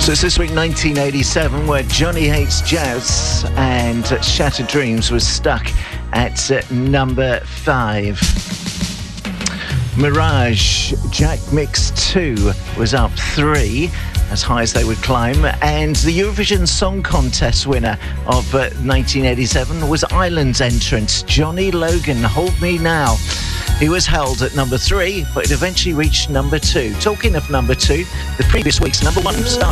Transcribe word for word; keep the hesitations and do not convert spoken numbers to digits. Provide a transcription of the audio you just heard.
So it's this week, nineteen eighty-seven, where Johnny Hates Jazz and Shattered Dreams was stuck at uh, number five. Mirage, Jack Mix two was up three, as high as they would climb. And the Eurovision Song Contest winner of uh, nineteen eighty-seven was Ireland's entrant, Johnny Logan, Hold Me Now. He was held at number three, but it eventually reached number two. Talking of number two, the previous week's number one star